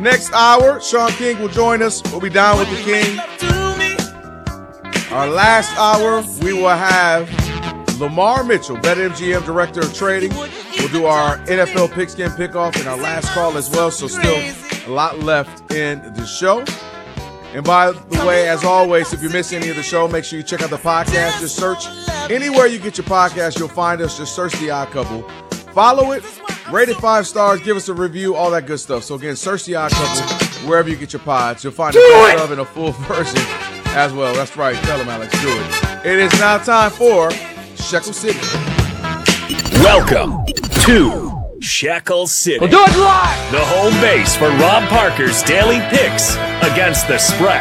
Next hour, Sean King will join us. We'll be down with the King. Our last hour, we will have Lamar Mitchell, BetMGM Director of Trading. We'll do our NFL Pigskin Pickoff in our last call as well, so still a lot left in the show. And by the way, as always, if you miss any of the show, make sure you check out the podcast. Just search anywhere you get your podcast, you'll find us. Just search The Odd Couple. Follow it, rate it 5 stars, give us a review, all that good stuff. So again, search The Odd Couple wherever you get your pods. You'll find the best of in a full version as well. That's right. Tell them, Alex. Do it. It is now time for Shekel City. Welcome to Shekel City. We'll do it live. The home base for Rob Parker's daily picks against the spread.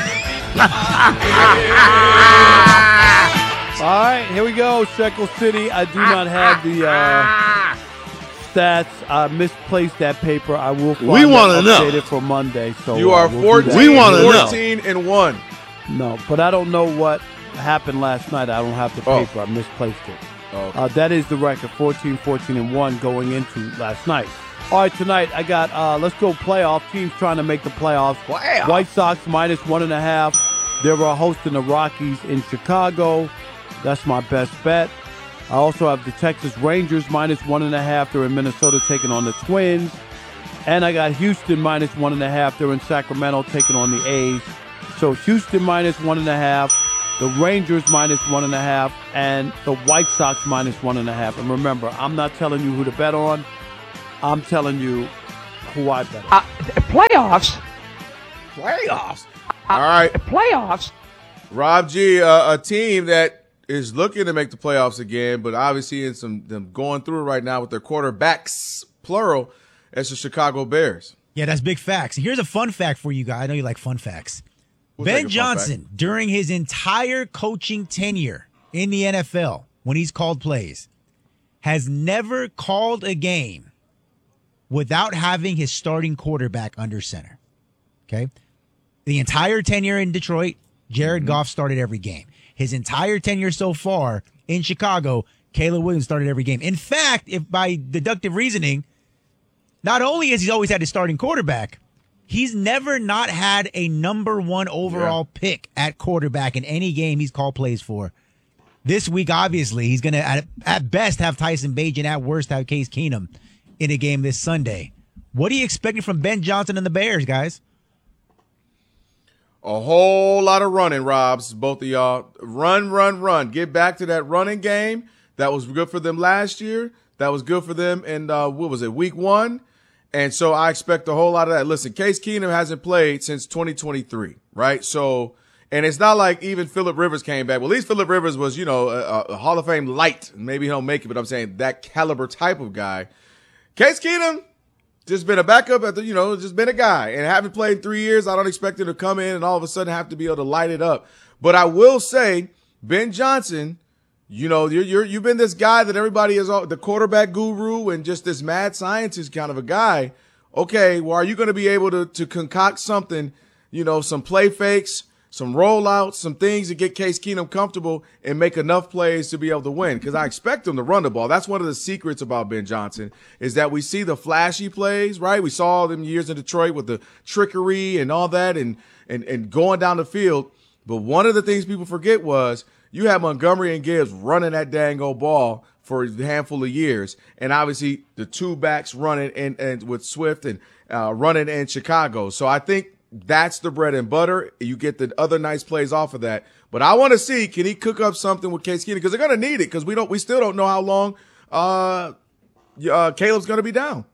All right, here we go, Shekel City. I do not have the stats. I misplaced that paper. I will find we want to know it for Monday. So you are 14, we want to know. 14 and 1. No, but I don't know what happened last night. I don't have the paper. I misplaced it. Oh. That is the record, 14, 14, and 1 going into last night. All right, tonight I got, let's go playoff. Teams trying to make the playoffs. Wow. White Sox minus 1.5. They were hosting the Rockies in Chicago. That's my best bet. I also have the Texas Rangers minus 1.5. They're in Minnesota taking on the Twins. And I got Houston minus 1.5. They're in Sacramento taking on the A's. So Houston minus 1.5. The Rangers minus 1.5 and the White Sox minus 1.5. And remember, I'm not telling you who to bet on. I'm telling you who I bet on. Playoffs. All right. Playoffs. Rob G, a team that is looking to make the playoffs again, but obviously in them going through it right now with their quarterbacks, plural, as the Chicago Bears. Yeah, that's big facts. And here's a fun fact for you guys. I know you like fun facts. We'll take a Ben fun Johnson, fact. during his entire coaching tenure in the NFL, when he's called plays, has never called a game without having his starting quarterback under center. Okay? The entire tenure in Detroit, Jared Goff started every game. His entire tenure so far in Chicago, Caleb Williams started every game. In fact, if by deductive reasoning, not only has he always had his starting quarterback, he's never not had a number 1 overall pick at quarterback in any game he's called plays for. This week, obviously, he's going to, at best, have Tyson Bagent, at worst, have Case Keenum in a game this Sunday. What are you expecting from Ben Johnson and the Bears, guys? A whole lot of running, Robs, both of y'all. Run. Get back to that running game. That was good for them last year. That was good for them in, week 1? And so I expect a whole lot of that. Listen, Case Keenum hasn't played since 2023, right? So, and it's not like even Phillip Rivers came back. Well, at least Phillip Rivers was, a Hall of Fame light. Maybe he'll make it, but I'm saying that caliber type of guy. Case Keenum, just been a backup just been a guy. And haven't played in 3 years. I don't expect him to come in and all of a sudden have to be able to light it up. But I will say, Ben Johnson, you've been this guy that everybody is the quarterback guru and just this mad scientist kind of a guy. Okay, well, are you going to be able to concoct something, some play fakes, some rollouts, some things to get Case Keenum comfortable and make enough plays to be able to win? Because I expect him to run the ball. That's one of the secrets about Ben Johnson is that we see the flashy plays, right? We saw them years in Detroit with the trickery and all that and going down the field. But one of the things people forget was you had Montgomery and Gibbs running that dang old ball for a handful of years. And obviously the two backs running and with Swift and running in Chicago. So I think that's the bread and butter. You get the other nice plays off of that. But I want to see, can he cook up something with Case Keenum? Because they're going to need it because we still don't know how long Caleb's going to be down.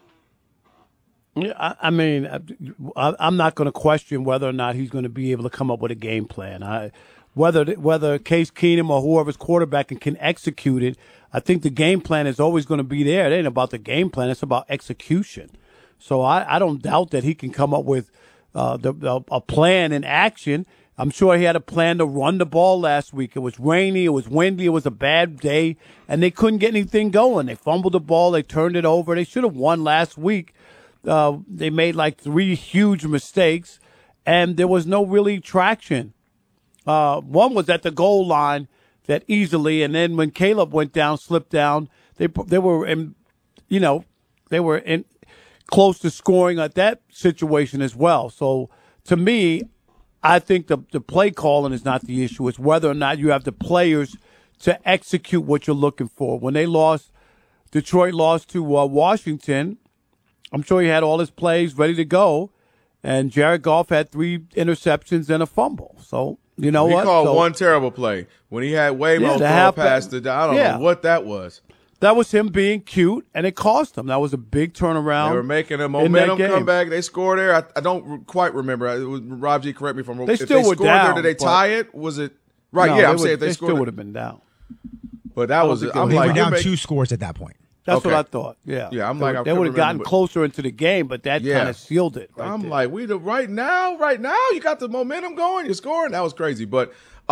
Yeah, I mean, I'm not going to question whether or not he's going to be able to come up with a game plan. Whether Case Keenum or whoever's quarterback can execute it, I think the game plan is always going to be there. It ain't about the game plan. It's about execution. So I don't doubt that he can come up with a plan in action. I'm sure he had a plan to run the ball last week. It was rainy. It was windy. It was a bad day, and they couldn't get anything going. They fumbled the ball. They turned it over. They should have won last week. They made like 3 huge mistakes, and there was no really traction. One was at the goal line that easily, and then when Caleb went down, slipped down, they were in close to scoring at that situation as well. So to me, I think the play calling is not the issue. It's whether or not you have the players to execute what you're looking for. When Detroit lost to Washington, I'm sure he had all his plays ready to go, and Jared Goff had 3 interceptions and a fumble. So, you know what? He called one terrible play when he had Waymo throw past I don't know what that was. That was him being cute, and it cost him. That was a big turnaround. They were making a momentum comeback. They scored there. I don't quite remember. It was, Rob G, correct me if I'm wrong. If they scored down, there, did they tie it? Was it right? No, yeah, I'm saying if they scored, still would have been down. But that was. I'm they like, were down 2 scores at that point. That's what I thought. Yeah, yeah. I'm like, they would have gotten closer into the game, but that kind of sealed it. I'm like, right now, you got the momentum going. You're scoring. That was crazy, but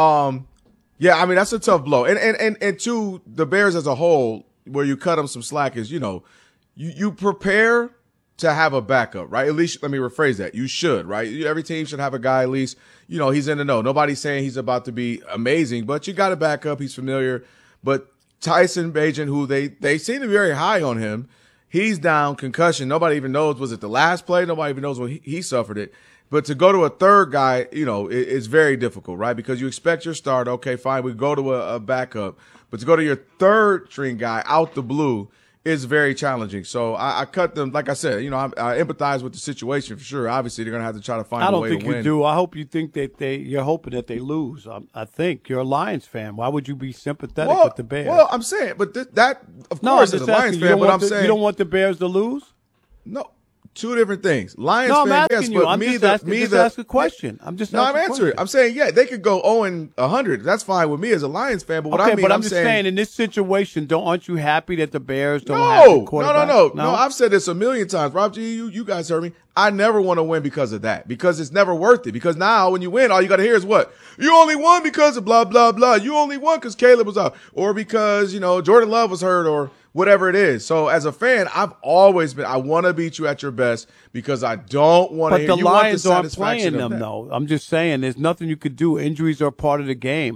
yeah, I mean that's a tough blow. And to the Bears as a whole, where you cut them some slack is, you prepare to have a backup, right? At least let me rephrase that. You should, right? Every team should have a guy at least, he's in the know. Nobody's saying he's about to be amazing, but you got a backup. He's familiar. But Tyson Bagent, who they seem to be very high on him, he's down, concussion. Nobody even knows, was it the last play? Nobody even knows when he suffered it. But to go to a third guy, it's very difficult, right? Because you expect your starter, okay, fine, we go to a backup. But to go to your third string guy out the blue is very challenging. So I cut them, like I said, I empathize with the situation for sure. Obviously, they're going to have to try to find a way to win. I don't think you do. I hope you think that you're hoping that they lose. I think you're a Lions fan. Why would you be sympathetic with the Bears? Well, I'm saying, but that of course, as a Lions fan, but I'm saying you don't want the Bears to lose. No. 2 different things. Lions fan, I'm asking you. But I'm just ask a question. I'm answering. I'm saying, they could go 0-100. That's fine with me as a Lions fan. But what I mean, I'm just saying, in this situation, aren't you happy that the Bears don't have a quarterback? No. I've said this a million times. Rob G, you guys heard me. I never want to win because of that. Because it's never worth it. Because now when you win, all you got to hear is what? You only won because of blah, blah, blah. You only won because Caleb was out. Or because, Jordan Love was hurt or whatever it is. So as a fan, I've always been, I want to beat you at your best because I don't want to hear you. But the Lions aren't playing them, though. I'm just saying there's nothing you could do. Injuries are part of the game.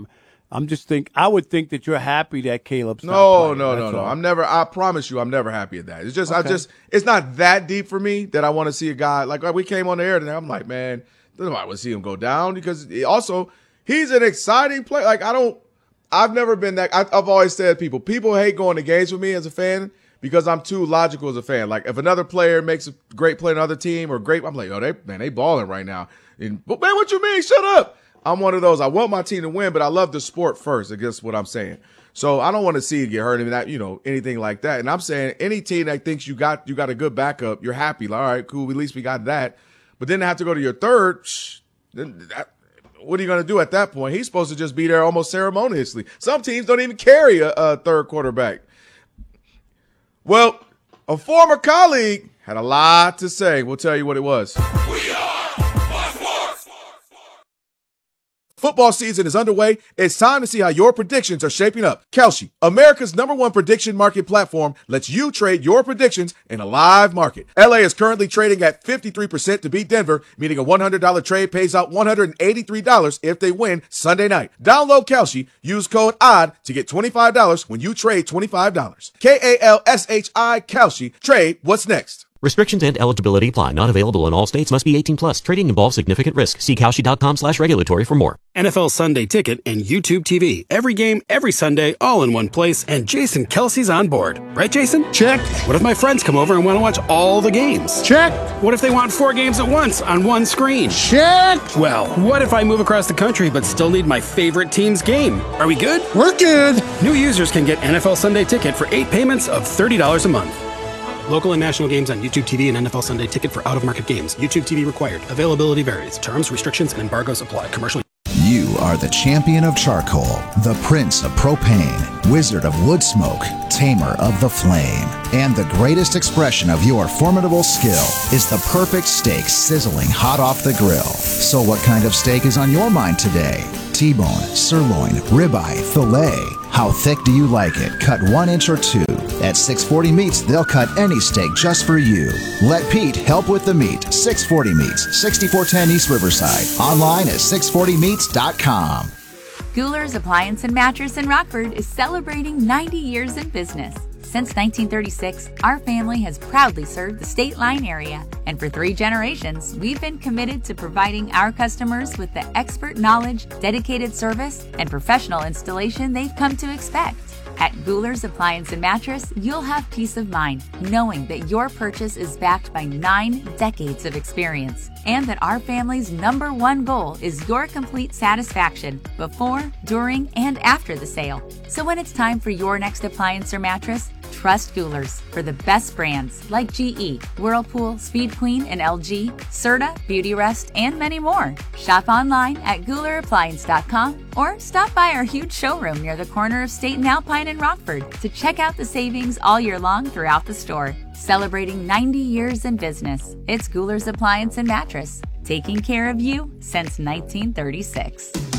I would think that you're happy that Caleb's not playing. No. I promise you, I'm never happy at that. It's just, it's not that deep for me that I want to see a guy, like we came on the air today. I'm like, man, nobody want to see him go down because he's an exciting player. Like, I've never been that. I've always said people hate going to games with me as a fan because I'm too logical as a fan. Like if another player makes a great play on another team or great, I'm like, they balling right now. But man, what you mean? Shut up. I'm one of those. I want my team to win, but I love the sport first. I guess what I'm saying. So I don't want to see you get hurt in that, anything like that. And I'm saying any team that thinks you got a good backup, you're happy. Like, all right, cool. At least we got that. But then they have to go to your third. What are you going to do at that point? He's supposed to just be there almost ceremoniously. Some teams don't even carry a third quarterback. Well, a former colleague had a lot to say. We'll tell you what it was. We are Football season is underway. It's time to see how your predictions are shaping up. Kalshi, America's #1 prediction market platform, lets you trade your predictions in a live market. LA is currently trading at 53% to beat Denver, meaning a $100 trade pays out $183 if they win Sunday night. Download Kalshi, use code ODD to get $25 when you trade $25. Kalshi, Kalshi, trade what's next. Restrictions and eligibility apply. Not available in all states. Must be 18 plus. Trading involves significant risk. See Kalshi.com/regulatory for more. NFL Sunday Ticket and YouTube TV. Every game, every Sunday, all in one place. And Jason Kelsey's on board. Right, Jason? Check. What if my friends come over and want to watch all the games? Check. What if they want 4 games at once on one screen? Check. Well, what if I move across the country but still need my favorite team's game? Are we good? We're good. New users can get NFL Sunday Ticket for 8 payments of $30 a month. Local and national games on YouTube TV and NFL Sunday Ticket for out-of-market games. YouTube TV required. Availability varies. Terms, restrictions, and embargoes apply. Commercial. You are the champion of charcoal, the prince of propane, wizard of wood smoke, tamer of the flame. And the greatest expression of your formidable skill is the perfect steak sizzling hot off the grill. So what kind of steak is on your mind today? T-bone, sirloin, ribeye, filet. How thick do you like it? Cut 1 inch or 2. At 640 Meats, they'll cut any steak just for you. Let Pete help with the meat. 640 Meats, 6410 East Riverside. Online at 640meats.com. Goular's Appliance and Mattress in Rockford is celebrating 90 years in business. Since 1936, our family has proudly served the State Line area, and for 3 generations, we've been committed to providing our customers with the expert knowledge, dedicated service, and professional installation they've come to expect. At Guler's Appliance and Mattress, you'll have peace of mind knowing that your purchase is backed by 9 decades of experience, and that our family's #1 goal is your complete satisfaction before, during, and after the sale. So when it's time for your next appliance or mattress, trust Guler's for the best brands like GE, Whirlpool, Speed Queen, and LG, Serta, Beautyrest, and many more. Shop online at GulerAppliance.com or stop by our huge showroom near the corner of State and Alpine in Rockford to check out the savings all year long throughout the store. Celebrating 90 years in business, it's Guler's Appliance and Mattress, taking care of you since 1936.